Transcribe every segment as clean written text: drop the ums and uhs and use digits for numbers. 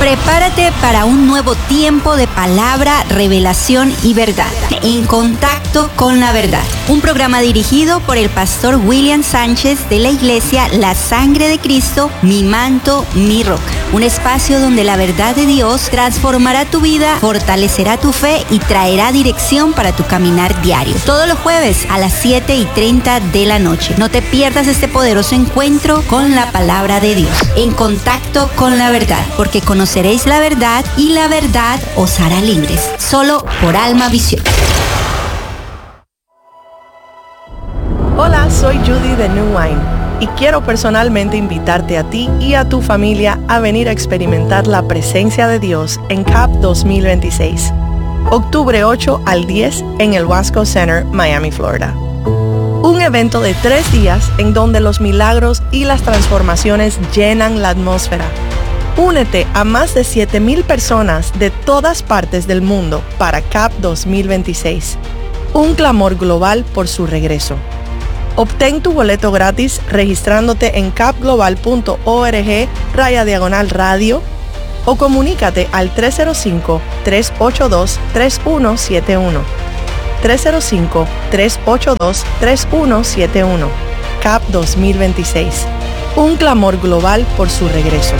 Prepárate para un nuevo tiempo de palabra, revelación y verdad. En contacto con la verdad. Un programa dirigido por el pastor William Sánchez de la iglesia La Sangre de Cristo, Mi Manto, Mi Roca. Un espacio donde la verdad de Dios transformará tu vida, fortalecerá tu fe y traerá dirección para tu caminar diario. Todos los jueves a las 7:30 de la noche. No te pierdas este poderoso encuentro con la palabra de Dios. En contacto con la verdad, porque conoceréis la verdad y la verdad os hará libres. Solo por Alma Visión. Hola, soy Judy de New Wine y quiero personalmente invitarte a ti y a tu familia a venir a experimentar la presencia de Dios en CAP 2026. Octubre 8 al 10 en el Wasco Center, Miami, Florida. Un evento de 3 días en donde los milagros y las transformaciones llenan la atmósfera. Únete a más de 7,000 personas de todas partes del mundo para CAP 2026. Un clamor global por su regreso. Obtén tu boleto gratis registrándote en capglobal.org/radio o comunícate al 305-382-3171. 305-382-3171. CAP 2026. Un clamor global por su regreso.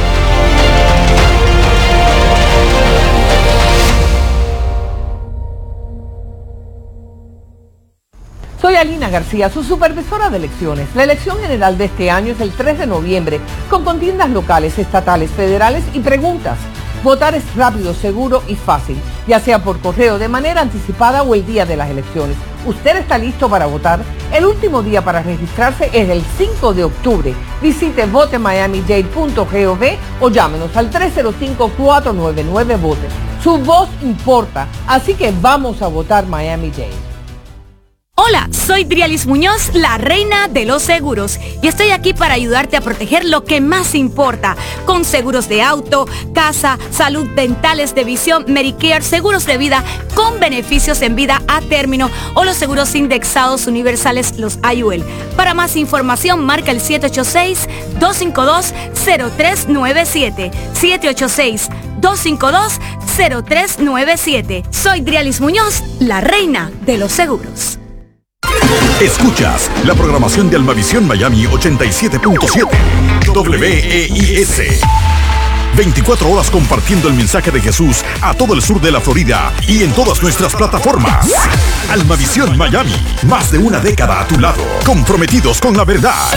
Soy Alina García, su supervisora de elecciones. La elección general de este año es el 3 de noviembre, con contiendas locales, estatales, federales y preguntas. Votar es rápido, seguro y fácil, ya sea por correo de manera anticipada o el día de las elecciones. ¿Usted está listo para votar? El último día para registrarse es el 5 de octubre. Visite votemiamidade.gov o llámenos al 305-499-VOTE. Su voz importa, así que vamos a votar Miami-Dade. Hola, soy Drialis Muñoz, la reina de los seguros, y estoy aquí para ayudarte a proteger lo que más importa, con seguros de auto, casa, salud, dentales, de visión, Medicare, seguros de vida con beneficios en vida a término o los seguros indexados universales, los IUL. Para más información, marca el 786-252-0397, 786-252-0397. Soy Drialis Muñoz, la reina de los seguros. Escuchas la programación de Almavisión Miami 87.7 WEIS. 24 horas compartiendo el mensaje de Jesús a todo el sur de la Florida y en todas nuestras plataformas. Almavisión Miami, más de una década a tu lado, comprometidos con la verdad.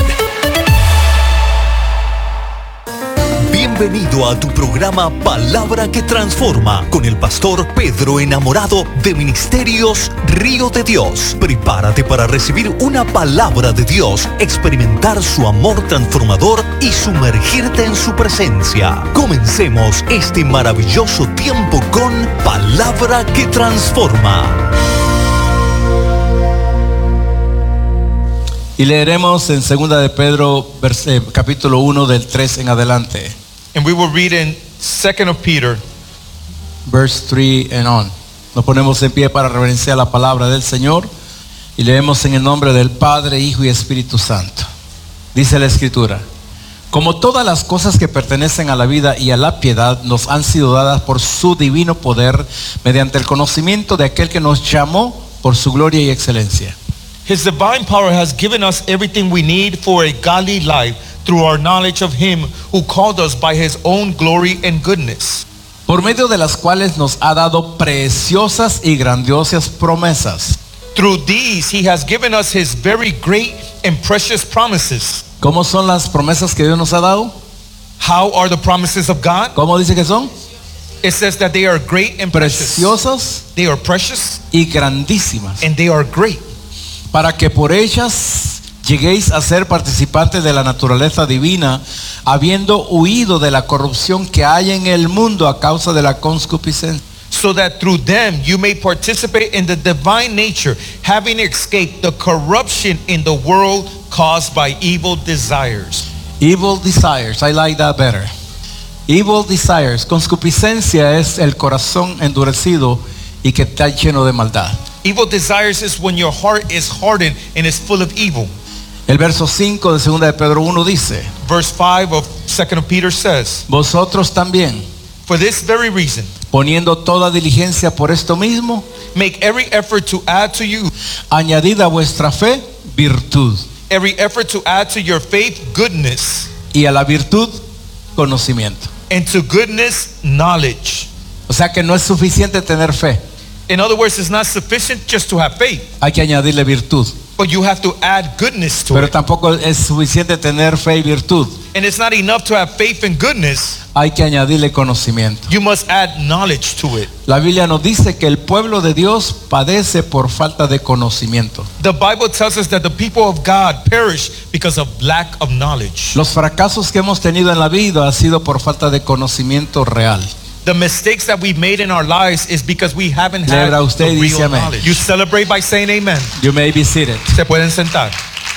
Bienvenido a tu programa Palabra que Transforma con el pastor Pedro Enamorado de Ministerios Río de Dios. Prepárate para recibir una palabra de Dios, experimentar su amor transformador y sumergirte en su presencia. Comencemos este maravilloso tiempo con Palabra que Transforma. Y leeremos en 2 de Pedro, capítulo 1, del 3 en adelante. And we will read in 2 of Peter, verse 3 and on. Nos ponemos en pie para reverenciar la palabra del Señor y leemos en el nombre del Padre, Hijo y Espíritu Santo. Dice la Escritura: como todas las cosas que pertenecen a la vida y a la piedad nos han sido dadas por su divino poder, mediante el conocimiento de aquel que nos llamó por su gloria y excelencia. His divine power has given us everything we need for a godly life through our knowledge of Him who called us by His own glory and goodness. Por medio de las cuales nos ha dado preciosas y grandiosas promesas. Through these He has given us His very great and precious promises. ¿Cómo son las promesas que Dios nos ha dado? How are the promises of God? ¿Cómo dice que son? It says that they are great and preciosas, they are precious y grandísimas, and they are great, para que por ellas lleguéis a ser participantes de la naturaleza divina, habiendo huido de la corrupción que hay en el mundo a causa de la concupiscencia. So that through them you may participate in the divine nature, having escaped the corruption in the world caused by evil desires. Evil desires, I like that better. Evil desires, concupiscencia es el corazón endurecido y que está lleno de maldad. Evil desires is when your heart is hardened and is full of evil. El verso 5 de 2 de Pedro 1 dice, verse 5 of 2 of Peter says, vosotros también, For this very reason, poniendo toda diligencia por esto mismo, make every effort to add to you, añadid a vuestra fe virtud, every effort to add to your faith goodness, y a la virtud conocimiento. and to goodness knowledge. O sea que no es suficiente tener fe, In other words, it's not sufficient just to have faith, hay que añadirle virtud. but you have to add goodness to Pero it. tampoco es suficiente tener fe y virtud, And it's not enough to have faith and goodness. hay que añadirle conocimiento. You must add knowledge to it. La Biblia nos dice que el pueblo de Dios padece por falta de conocimiento. The Bible tells us that the people of God perish because of lack of knowledge. Los fracasos que hemos tenido en la vida ha sido por falta de conocimiento real. The mistakes that we've made in our lives is because we haven't had Celebra usted the y dice real amén. knowledge. You celebrate by saying amen. You may be seated. Se pueden sentar.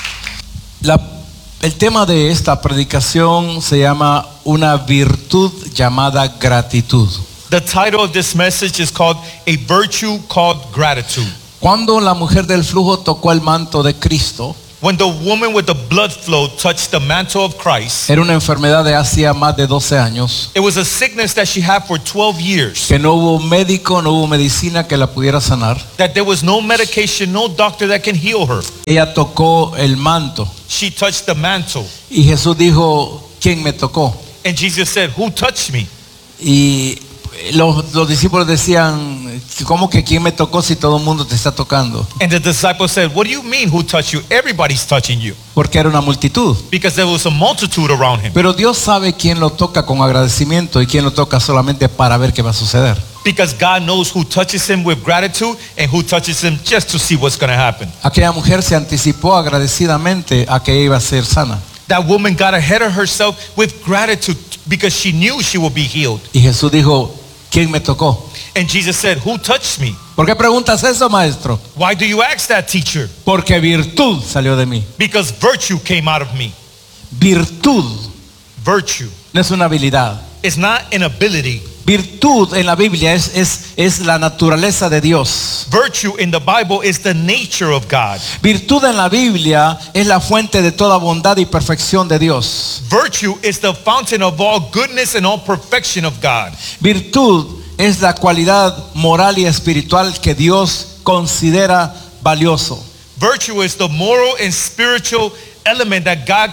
El tema de esta predicación se llama una virtud llamada gratitud. The title of this message is called A Virtue Called Gratitude. Cuando la mujer del flujo tocó el manto de Cristo, When the woman with the blood flow touched the mantle of Christ, era una enfermedad de hacía más de 12 años, it was a sickness that she had for 12 years. que no hubo médico, no hubo medicina que la pudiera sanar. That there was no medication, no doctor that can heal her. Ella tocó el manto She touched the mantle. y Jesús dijo, ¿quién me tocó? And Jesus said, who touched me? Y los discípulos decían, ¿cómo que quién me tocó si todo el mundo te está tocando? And the disciples said, what do you mean who touched you? Everybody's touching you. Porque era una multitud. Because there was a multitude around him. Pero Dios sabe quién lo toca con agradecimiento y quién lo toca solamente para ver qué va a suceder. Because God knows who touches him with gratitude and who touches him just to see what's going to happen. Aquella mujer se anticipó agradecidamente a que iba a ser sana. That woman got ahead of herself with gratitude because she knew she would be healed. Y Jesús dijo, ¿quién me tocó? And Jesus said, who touched me? ¿Por qué preguntas eso, maestro? Why do you ask that, teacher? Porque virtud salió de mí. Because virtue came out of me. Virtud Virtue. no es una habilidad. It's not an ability. Virtud en la Biblia es la naturaleza de Dios. Virtue in the Bible is the nature of God. Virtud en la Biblia es la fuente de toda bondad y perfección de Dios. Virtue is the fountain of all goodness and all perfection of God. Virtud es la cualidad moral y espiritual que Dios considera valioso. Virtue is the moral and spiritual element that God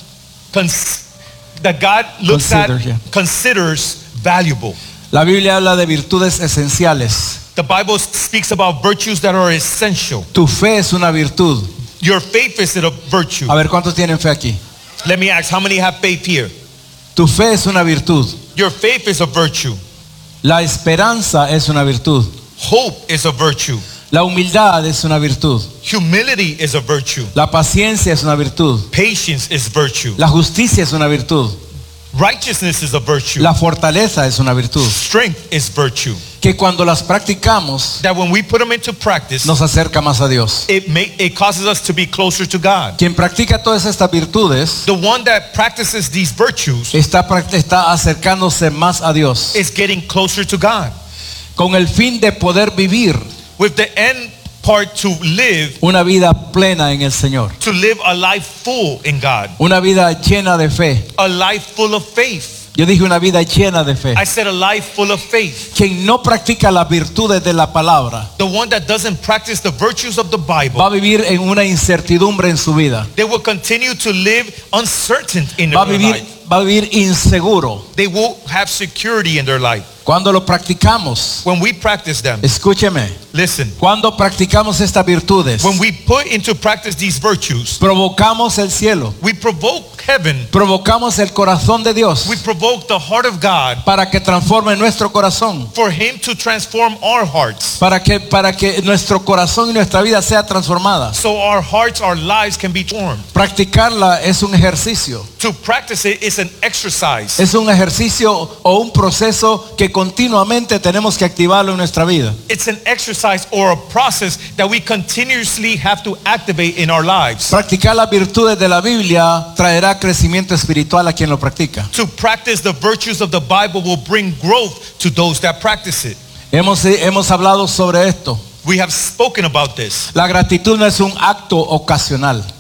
considers valuable. La Biblia habla de virtudes esenciales. The Bible speaks about virtues that are essential. Tu fe es una virtud. Your faith is a virtue. A ver, ¿cuántos tienen fe aquí? Let me ask, how many have faith here? Tu fe es una virtud. Your faith is a virtue. La esperanza es una virtud. Hope is a virtue. La humildad es una virtud. Humility is a virtue. La paciencia es una virtud. Patience is virtue. La justicia es una virtud. Righteousness is a virtue. La fortaleza es una virtud. Strength is virtue. Que cuando las practicamos That when we put them into practice, nos acerca más a Dios. it causes us to be closer to God. Quien practica todas estas virtudes The one that practices these virtues está acercándose más a Dios. is getting closer to God. Con el fin de poder vivir With the end part to live una vida plena en el Señor. a life full in God. Una vida llena de fe. A life full of faith. Yo dije una vida llena de fe. I said a life full of faith. Quien no practica las virtudes de la palabra The one that doesn't practice the virtues of the Bible, va a vivir en una incertidumbre en su vida. they will continue to live uncertain in Va their life. a vivir inseguro. They will have security in their life. Cuando lo practicamos, When we practice them, escúcheme, listen, cuando practicamos estas virtudes, when we put into practice these virtues, provocamos el cielo, we provoke heaven, provocamos el corazón de Dios we provoke the heart of God para que transforme nuestro corazón, for Him to transform our hearts. para que nuestro corazón y nuestra vida sea transformada. So our hearts, our lives can be transformed. Practicarla es un ejercicio. To practice it is an exercise. Es un ejercicio o un proceso que continuamente tenemos que activarlo en nuestra vida. It's an exercise or a process that we continuously have to activate in our lives. Practicar las virtudes de la Biblia traerá crecimiento espiritual a quien lo practica. To practice the virtues of the Bible will bring growth to those that practice it. Hemos hablado sobre esto. We have spoken about this. La gratitud no es un acto ocasional.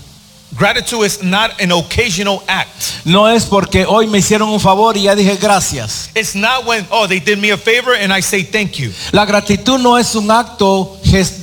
Gratitude is not an occasional act. No es porque hoy me hicieron un favor y ya dije gracias. It's not when, oh, they did me a favor and I say thank you. La gratitud no es un acto,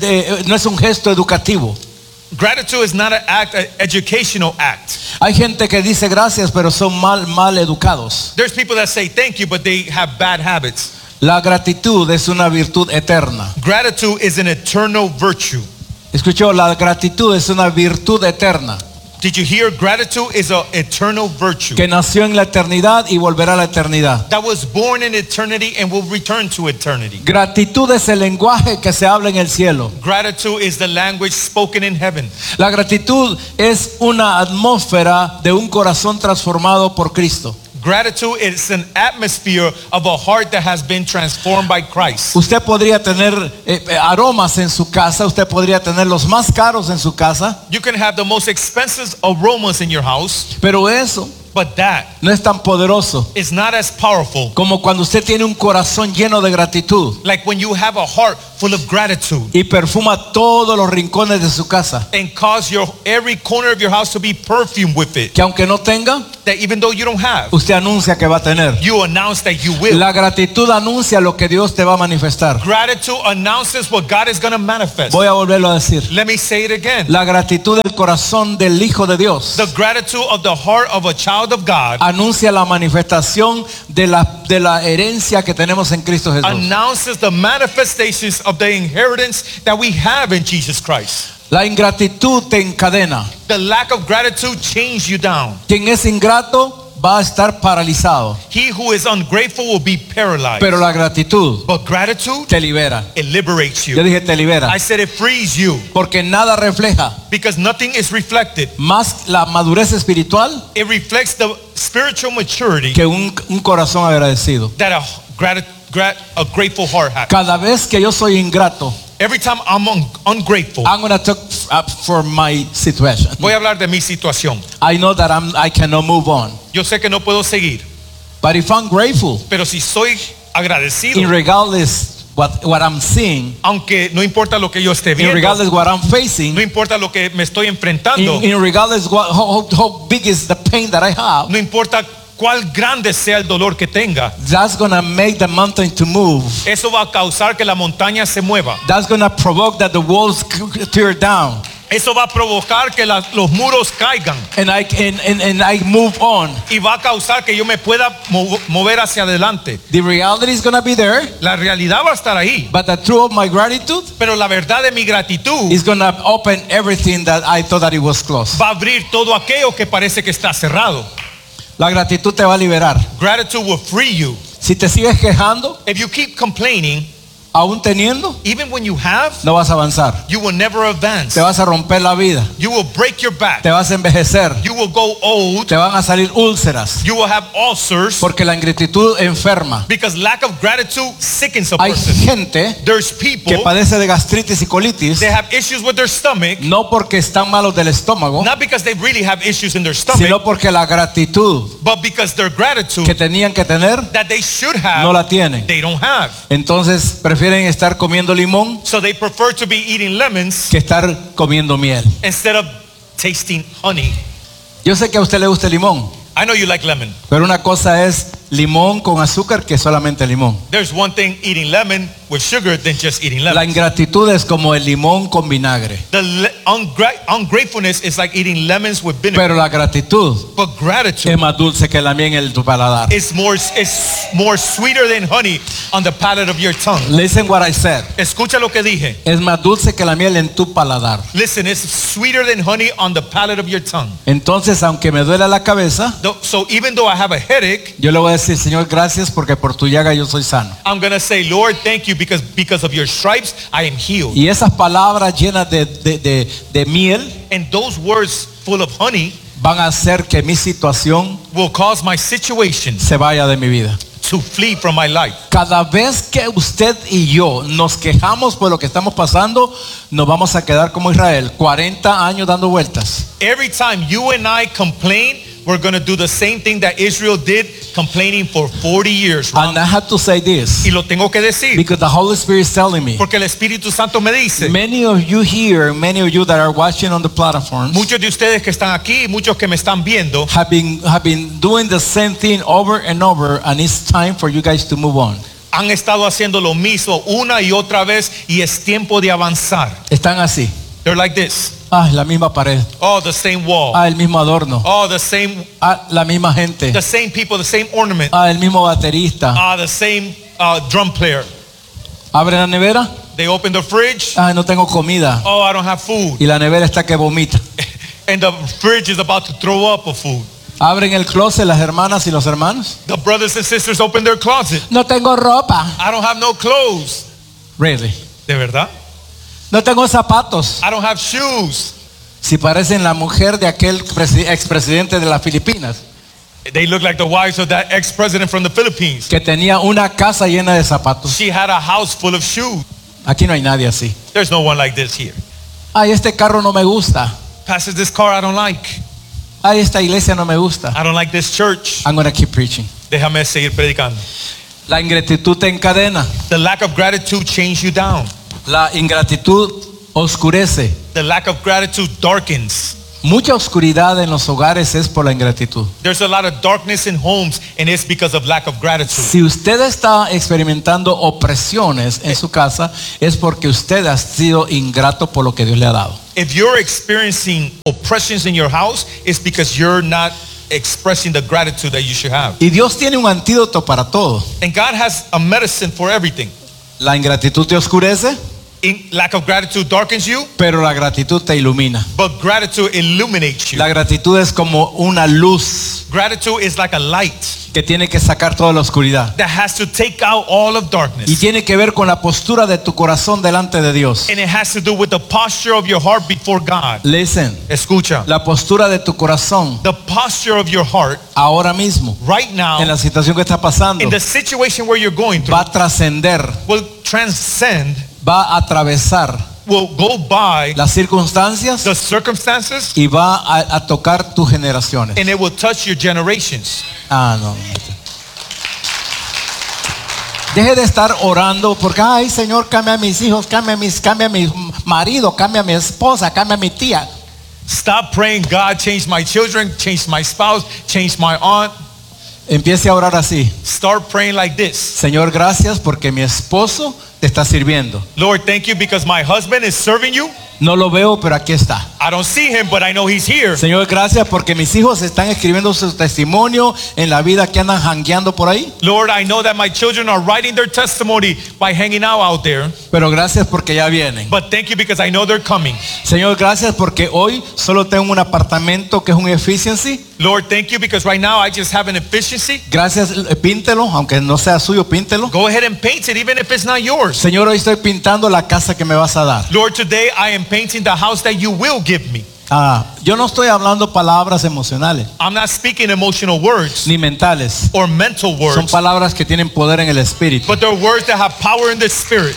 no es un gesto educativo. Gratitude is not an educational act. Hay gente que dice gracias pero son mal educados. There's people that say thank you but they have bad habits. La gratitud es una virtud eterna. Gratitude is an eternal virtue. Escuchó, la gratitud es una virtud eterna. Did you hear? Gratitude is an eternal virtue. Que nació en la eternidad y volverá a la eternidad. That was born in eternity and will return to eternity. Gratitud es el lenguaje que se habla en el cielo. Gratitude is the language spoken in heaven. La gratitud es una atmósfera de un corazón transformado por Cristo. Gratitude is an atmosphere of a heart that has been transformed by Christ. Usted podría tener aromas en su casa, usted podría tener los más caros en su casa. You can have the most expensive aromas in your house. Pero eso But that no es tan poderoso is not as powerful como cuando usted tiene un corazón lleno de gratitud like when you have a heart full of gratitude y perfuma todos los rincones de su casa. and cause every corner of your house to be perfumed with it. Que aunque no tenga, That even though you don't have, usted anuncia que va a tener. you announce that you will. La gratitud anuncia lo que Dios te va a manifestar. Gratitude announces what God is going to manifest. Voy a volverlo a decir. Let me say it again. La gratitud del corazón del Hijo de Dios The gratitude of the heart of a child of God anuncia la manifestación de la herencia que tenemos en Cristo Jesús. announces the manifestations of the inheritance that we have in Jesus Christ. La ingratitud te encadena. The lack of gratitude chains you down. Quien es ingrato va a estar paralizado, He who is ungrateful will be paralyzed. pero la gratitud But gratitude, te libera. it liberates Yo you. dije te libera, I said it frees you porque nada refleja because nothing is reflected. más la madurez espiritual It reflects the spiritual maturity que un corazón agradecido. that a grateful heart has. Cada vez que yo soy ingrato, Every time I'm ungrateful, I'm going to talk up for my situation. voy a hablar de mi situación. I know that I cannot move on. Yo sé que no puedo seguir, But if I'm grateful, pero si soy agradecido, regardless what I'm seeing, aunque no importa lo que yo esté viendo, regardless what I'm facing, no importa lo que me estoy enfrentando, regardless how big is the pain that I have, no importa cuál grande sea el dolor que tenga, that's going to make the mountain to move. eso va a causar que la montaña se mueva. That's going to provoke that the walls tear down. Eso va a provocar que los muros caigan And I move on. y va a causar que yo me pueda mover hacia adelante. The reality is going to be there, La realidad va a estar ahí, but the truth of my gratitude pero la verdad de mi gratitud is going to open everything that I thought that it was closed. va a abrir todo aquello que parece que está cerrado. La gratitud te va a liberar. Gratitude will free you. Si te sigues quejando, If you keep complaining, aún teniendo, even when you have, no vas a avanzar. you will never advance. Te vas a romper la vida. You will break your back. Te vas a envejecer. You will go old. Te van a salir úlceras. You will have ulcers Porque la ingratitud enferma. because lack of gratitude sickens a Hay person. gente There's que people padece de gastritis y colitis, that have issues with their stomach, no porque están malos del estómago, not because they really have issues in their stomach, sino porque la gratitud but because their que gratitude tenían que tener that they should have, no la tienen. they don't have. Entonces prefieren estar comiendo limón So they prefer to be eating lemons que estar comiendo miel. instead of tasting honey. Yo sé que a usted le gusta el limón, I know you like lemon. pero una cosa es limón con azúcar que solamente limón. There's one thing eating lemon with sugar than just eating La lemon. ingratitud es como el limón con vinagre, The ungratefulness is like eating lemons with vinegar. pero la gratitud But gratitude es más dulce que la miel en tu paladar. is more sweeter than honey on the palate of your tongue. Listen what I said. Escucha lo que dije. Es más dulce que la miel en tu paladar. Listen, it's sweeter than honey on the palate of your tongue. Entonces, aunque me duele la cabeza, So even though I have a headache, yo le voy a decir, Señor, gracias porque por tu llaga yo soy sano. I'm going to say, Lord, thank you because of your stripes, I am healed. Y esas palabras llenas de miel And those words full of honey van a hacer que mi situación will cause my situation se vaya de mi vida. to flee from my life. Cada vez que usted y yo nos quejamos por lo que estamos pasando, nos vamos a quedar como Israel, 40 años dando vueltas. Every time you and I complain, we're going to do the same thing that Israel did, complaining for 40 years. And I have to say this, Y lo tengo que decir, because the Holy Spirit is telling me, porque el Espíritu Santo me dice, many of you here, many of you that are watching on the platforms, muchos de ustedes que están aquí, muchos que me están viendo, have been doing the same thing over and over, and it's time for you guys to move on. han estado haciendo lo mismo una y otra vez y es tiempo de avanzar. Están así. They're like this. Ah, la misma pared. Oh, the same wall. Ah, el mismo adorno. Oh, the same La misma gente. people, the same ornament. El mismo baterista. The same drum player. Abre la nevera. They open the fridge. No tengo comida. Oh, I don't have food. Y la nevera está que vomita. And the fridge is about to throw up a food. Abren el closet las hermanas y los hermanos. The brothers and sisters open their closet. No tengo ropa. I don't have no clothes. Really? ¿De verdad? No tengo zapatos. I don't have shoes. Si parecen la mujer de aquel expresidente de las Filipinas, They look like the wives of that ex-president from the Philippines. que tenía una casa llena de zapatos. She had a house full of shoes. Aquí no hay nadie así. There's no one like this here. Ay, este carro no me gusta. Pastor, this car I don't like. Ay, esta iglesia no me gusta. I don't like this church. I'm going to keep preaching. Déjame seguir predicando. La ingratitud te encadena. The lack of gratitude chains you down. La ingratitud oscurece. The lack of gratitude darkens. Mucha oscuridad en los hogares es por la ingratitud. There's a lot of darkness in homes and it's because of lack of gratitude. Si usted está experimentando opresiones en su casa, es porque usted ha sido ingrato por lo que Dios le ha dado. If you're experiencing oppressions in your house, it's because you're not expressing the gratitude that you should have. Y Dios tiene un antídoto para todo. And God has a medicine for everything. La ingratitud te oscurece, Lack of gratitude darkens you, pero la gratitud te ilumina. but gratitude illuminates you. La gratitud es como una luz Gratitude is like a light que tiene que sacar toda la oscuridad. that has to take out all of darkness. Y tiene que ver con la postura de tu corazón delante de Dios. And it has to do with the posture of your heart before God. Listen, Escucha. la postura de tu corazón The posture of your heart ahora mismo, right now, en la situación que está pasando, in the situation where you're going through, va a trascender, will transcend, va a atravesar will go by las circunstancias the circumstances, y va a tocar tus generaciones. and it will touch your generations. No. Deje de estar orando porque, ay Señor, cambia a mis hijos, cambia a mi marido, cambia a mi esposa, cambia a mi tía. Stop praying, God, change my children, change my spouse, change my aunt. Empiece a orar así. Start praying like this. Señor, gracias porque mi esposo te está sirviendo. Lord, thank you because my husband is serving you. No lo veo, pero aquí está. I don't see him, but I know he's here. Señor, gracias porque mis hijos están escribiendo su testimonio en la vida que andan jangueando por ahí. Lord, I know that my children are writing their testimony by hanging out there. Pero gracias porque ya vienen. But thank you because I know they're coming. Señor, gracias porque hoy solo tengo un apartamento que es un efficiency. Lord, thank you because right now I just have an efficiency. Gracias, píntelo, aunque no sea suyo, píntelo. Go ahead and paint it even if it's not yours. Señor, hoy estoy pintando la casa que me vas a dar. Lord, today I am painting the house that you will give me. Yo no estoy hablando palabras emocionales I'm not speaking emotional words ni mentales. or mental Son words, palabras que tienen poder en el espíritu. but they're words that have power in the spirit.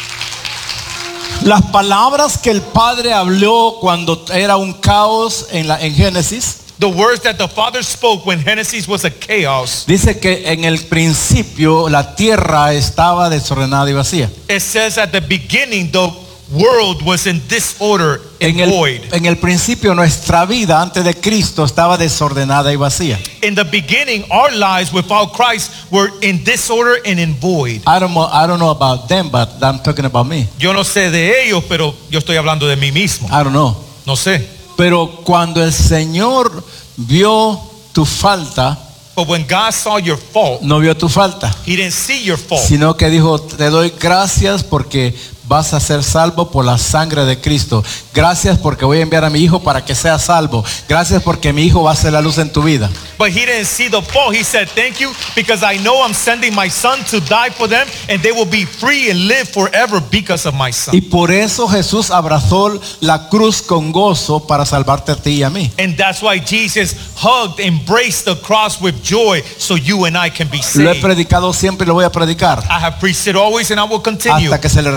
Las palabras que el Padre habló cuando era un caos en Génesis, The words that the Father spoke when Genesis was a chaos. dice que en el principio la tierra estaba desordenada y vacía. It says at the beginning the world was in disorder and void. En el principio nuestra vida antes de Cristo estaba desordenada y vacía. In the beginning, our lives without Christ were in disorder and in void. I don't know about them, but I'm talking about me. Yo no sé de ellos, pero yo estoy hablando de mí mismo. I don't know. No sé. Pero cuando el Señor vio tu falta, But when God saw your fault, no vio tu falta, He didn't see your fault. sino que dijo, te doy gracias porque vas a ser salvo por la sangre de Cristo. Gracias porque voy a enviar a mi hijo para que sea salvo. Gracias porque mi hijo va a ser la luz en tu vida. But He didn't see the fault. He said, thank you because I know I'm sending my son to die for them and they will be free and live forever because of my son. Y por eso Jesús abrazó la cruz con gozo para salvarte a ti y a mí. And that's why Jesus hugged, embraced the cross with joy so you and I can be Lo he saved. predicado siempre y lo voy a predicar I have preached it always and I will continue hasta que se le revele a alguien.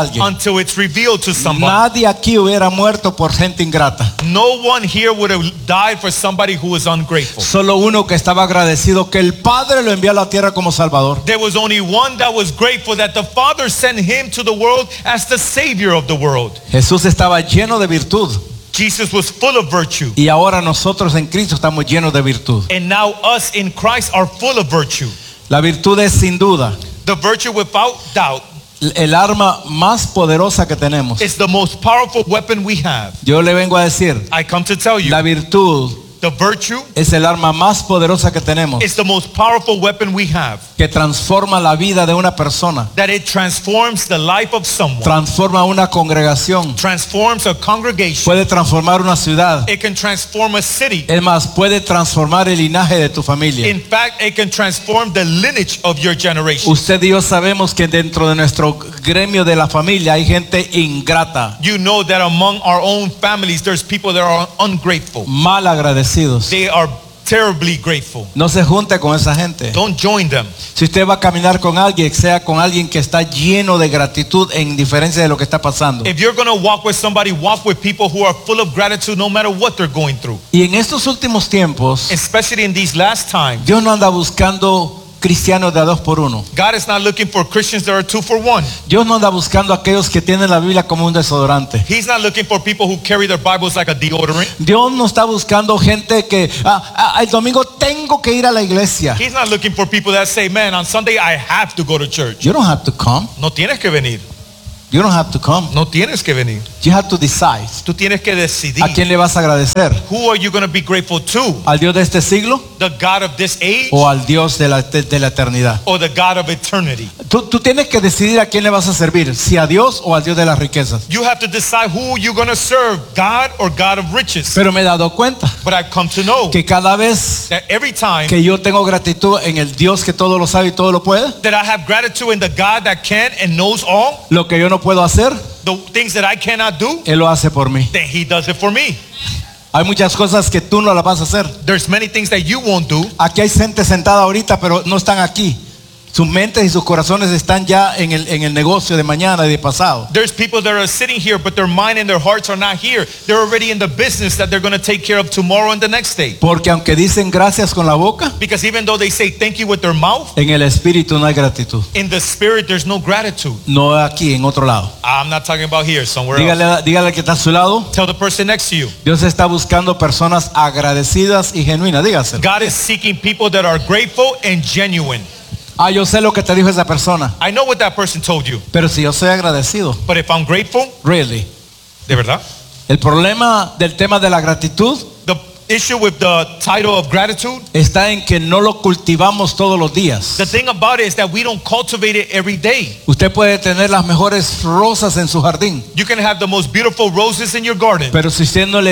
alguien. until it's revealed to somebody. Nadie aquí hubiera muerto por gente ingrata. No one here would have died for somebody who was ungrateful. Solo uno que estaba agradecido que el Padre lo envió a la tierra como Salvador. There was only one that was grateful that the Father sent him to the world as the Savior of the world. Jesús estaba lleno de virtud. Jesus was full of virtue. Y ahora nosotros en Cristo estamos llenos de virtud. And now us in Christ are full of virtue. La virtud es sin duda The virtue without doubt el arma más poderosa que tenemos. is the most powerful weapon we have. Yo le vengo a decir, I come to tell you, la virtud the virtue es el arma más poderosa que tenemos, is the most powerful weapon we have. que transforma la vida de una persona, That it transforms the life of someone, transforma una congregación, transforms a congregation. puede transformar una ciudad. It can transform a city. Es más, puede transformar el linaje de tu familia. In fact, it can transform the lineage of your generation. Usted y yo sabemos que dentro de nuestro gremio de la familia hay gente ingrata, You know that among our own families, there's people that are ungrateful. mal agradecidos. They are terribly grateful. No se junte con esa gente. Don't join them. Si usted va a caminar con alguien, sea con alguien que está lleno de gratitud en diferencia de lo que está pasando. If you're going to walk with somebody, walk with people who are full of gratitude no matter what they're going through. Y en estos últimos tiempos, Especially in these last times, Dios no anda buscando cristianos de a 2 por 1. God is not looking for Christians that are 2 for 1. Dios no anda buscando aquellos que tienen la Biblia como un desodorante. He's not looking for people who carry their Bibles like a deodorant. Dios no está buscando gente que el domingo tengo que ir a la iglesia. He's not looking for people that say, man, on Sunday I have to go to church. You don't have to come. No tienes que venir. You don't have to come. No tienes que venir. You have to decide. Tú tienes que decidir. ¿A quién le vas a agradecer? Who are you going to be grateful to? ¿Al Dios de este siglo The God of this age o al Dios de la eternidad? or the God of eternity? Tú tienes que decidir a quién le vas a servir, si a Dios o al Dios de las riquezas. You have to decide who you're going to serve, God or God of riches. Pero me he dado cuenta But I've come to know que cada vez that every time que yo tengo gratitud en el Dios que todo lo sabe y todo lo puede, that I have gratitude in the God that can and knows all, lo que yo no puedo hacer, the things that I cannot do, Él lo hace por mí. then He does it for me. Hay muchas cosas que tú no las vas a hacer. There's many things that you won't do. Aquí hay gente sentada ahorita, pero no están aquí. Sus mentes y sus corazones están ya en el negocio de mañana y de pasado. There's people that are sitting here, but their mind and their hearts are not here. They're already in the business that they're going to take care of tomorrow and the next day. Porque aunque dicen gracias con la boca, Because even though they say thank you with their mouth, en el espíritu no hay gratitud. in the spirit there's no gratitude. No aquí, en otro lado. I'm not talking about here, somewhere else. Dígale al que está a su lado, Tell the person next to you. Dios está buscando personas agradecidas y genuinas. Dígase. God is seeking people that are grateful and genuine. Yo sé lo que te dijo esa persona, I know what that person told you, pero si yo soy agradecido, but if I'm grateful, really. de verdad, El problema del tema de la gratitud the issue with the title of gratitude, está en que no lo cultivamos todos los días. the thing about it is that we don't cultivate it every day. Usted puede tener las mejores rosas en su jardín, You can have the most beautiful roses in your garden, pero si usted no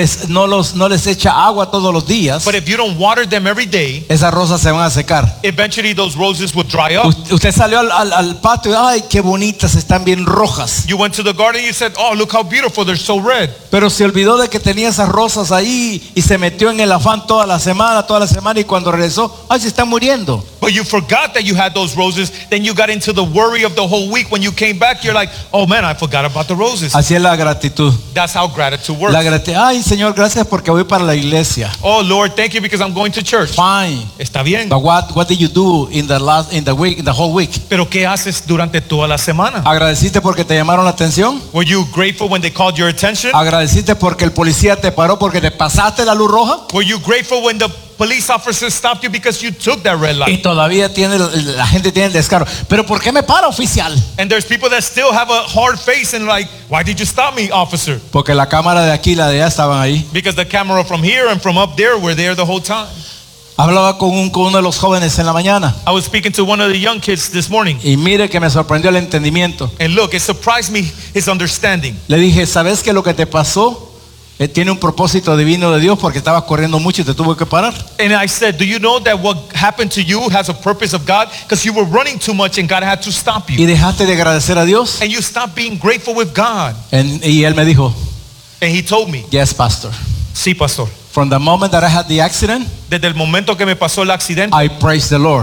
les echa agua todos los días, but if you don't water them every day, esas rosas se van a secar. eventually those roses will dry up. Usted salió al patio y ay, qué bonitas, están bien rojas. You went to the garden, you said, oh, look how beautiful, they're so red. Pero se olvidó de que tenía esas rosas ahí y se metió en el afán toda la semana y cuando regresó, ay, se están muriendo. But you forgot that you had those roses, then you got into the worry of the whole week. When you came back, you're like, oh man, I forgot about the roses. Así es la gratitud. That's how gratitude works. La gratitud, ay, Señor, gracias porque voy para la iglesia. Oh Lord, thank you because I'm going to church. Fine. Está bien. But what did you do in the whole week? Pero ¿qué haces durante toda la semana? ¿Agradeciste porque te llamaron la atención? Were you grateful when they called your attention? ¿Agradeciste porque el policía te paró porque te pasaste la luz roja? Were you grateful when the police officer stopped you because you took that red Y light? todavía la gente tiene el descaro. ¿Pero por qué me para, oficial? And there's people that still have a hard face and like, why did you stop me, officer? Porque la cámara de aquí y la de allá estaban ahí. Because the camera from here and from up there were there the whole time. Hablaba con uno de los jóvenes en la mañana I was speaking to one of the young kids this morning. y mire que me sorprendió el entendimiento. And look, it surprised me, his understanding. Le dije, ¿sabes que lo que te pasó tiene un propósito divino de Dios porque estabas corriendo mucho y te tuvo que parar? And I said, do you know that what happened to you has a purpose of God? Because you were running too much and God had to stop Y you. dejaste de agradecer a Dios. And you stopped being grateful with God. Y él me dijo, And he told me, yes, pastor. sí, pastor. From the moment that I had the accident, Desde el momento que me pasó el accidente, I praise the Lord.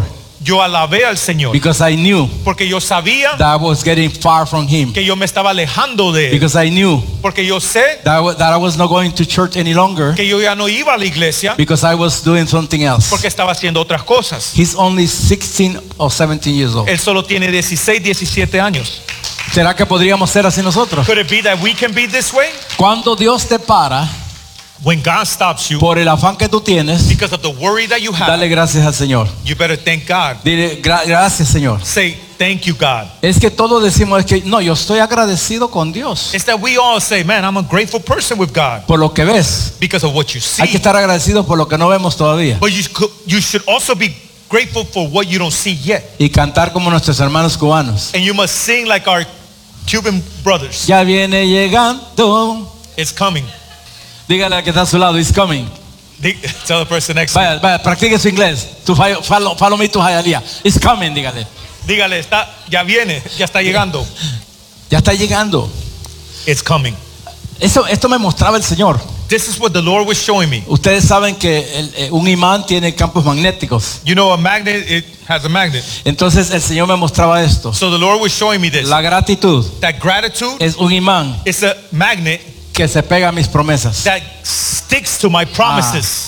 Yo alabé al Señor because I knew porque yo sabía that I was getting far from Him. que yo me estaba alejando de él. Because I knew Porque yo sé that I was not going to church any longer que yo ya no iba a la iglesia because I was doing something else. porque estaba haciendo otras cosas. He's only 16 or 17 years old. Él solo tiene 16, 17 años. ¿Será que podríamos ser así nosotros? Could it be that we can be this way? Cuando Dios te para When God stops you por el afán que tú tienes, because of the worry that you dale have, gracias al Señor. you better thank God. Dile gracias, Señor. Say, thank you, God. Es que todos decimos es que no, yo estoy agradecido con Dios It's that we all say, man, I'm a grateful person with God por lo que ves. because of what you Hay que see. estar agradecidos por lo que no vemos todavía But you should also be grateful for what you don't see yet. y cantar como nuestros hermanos cubanos. And you must sing like our Cuban brothers. Ya viene llegando. It's coming. Dígale al que está a su lado, it's coming. Tell the person next to you. Vaya, practique su inglés. Follow me to Hialeah. It's coming, dígale. Dígale, ya viene, ya está llegando. Ya está llegando. It's coming. Esto me mostraba el Señor. This is what the Lord was showing me. Ustedes saben que un imán tiene campos magnéticos. You know, a magnet, it has a magnet. Entonces el Señor me mostraba esto. So the Lord was showing me this. La gratitud That gratitude es un imán is a magnet que se pega a mis promesas. that sticks to my promises.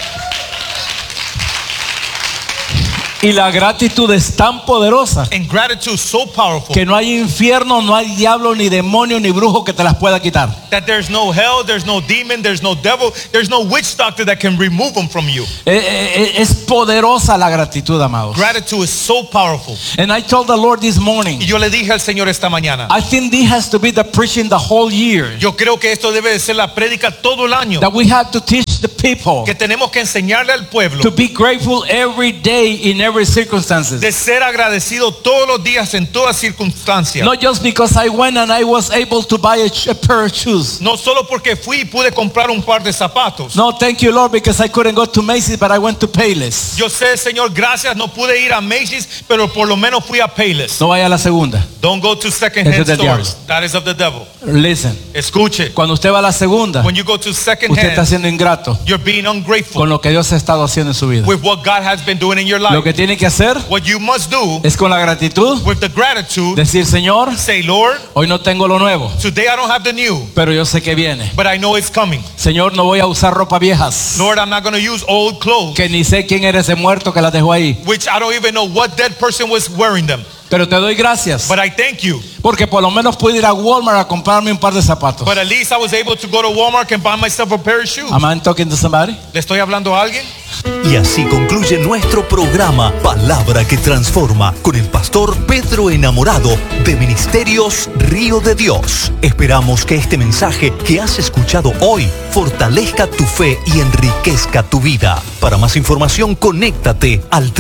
Y la gratitud es tan poderosa And gratitude is so powerful que no hay infierno, no hay diablo, ni demonio, ni brujo que te las pueda quitar. that there's no hell, there's no demon, there's no devil, there's no witch doctor that can remove them from you. Es poderosa la gratitud, amados. Gratitude is so powerful. And I told the Lord this morning, Y yo le dije al Señor esta mañana, I think this has to be the preaching the whole year. yo creo que esto debe de ser la prédica todo el año. That we have to teach the people Que tenemos que enseñarle al pueblo to be grateful every day in every circumstances. de ser agradecido todos los días en todas circunstancias. Not just because I went and I was able to buy a pair of shoes. No solo porque fui y pude comprar un par de zapatos. No, thank you, Lord, because I couldn't go to Macy's, but I went to Payless. Yo sé, Señor, gracias, no pude ir a Macy's, pero por lo menos fui a Payless. No vaya a la segunda. Don't go to second-hand Eso es del stores. diablo. That is of the devil. Listen, Escuche. cuando usted va a la segunda, When you go to usted está second-hand, siendo ingrato you're being ungrateful con lo que Dios ha estado haciendo en su vida. with what God has been doing in your Lo life. que tiene que hacer What you must do es con la gratitud with the gratitude, decir, Señor, say, Lord, hoy no tengo lo nuevo, today I don't have the new, pero yo sé que viene. but I know it's coming. Señor, no voy a usar ropa viejas, Lord, I'm not going to use old clothes, que ni sé quién era ese muerto que las dejó ahí, which I don't even know what dead person was wearing them. pero te doy gracias But I thank you. porque por lo menos pude ir a Walmart a comprarme un par de zapatos. But at least I was able to go to Walmart and buy myself a pair of shoes. Am I talking to somebody? ¿Le estoy hablando a alguien? Y así concluye nuestro programa Palabra que Transforma con el pastor Pedro Enamorado de Ministerios Río de Dios. Esperamos que este mensaje que has escuchado hoy fortalezca tu fe y enriquezca tu vida. Para más información, conéctate al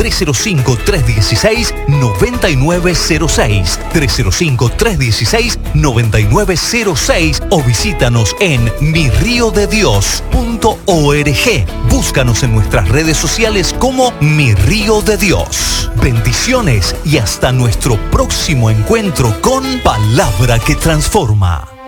305-316-9906, 305-316-9906 o visítanos en mirriodedios.org. Búscanos en nuestras redes sociales como Mi Río de Dios. Bendiciones y hasta nuestro próximo encuentro con Palabra que Transforma.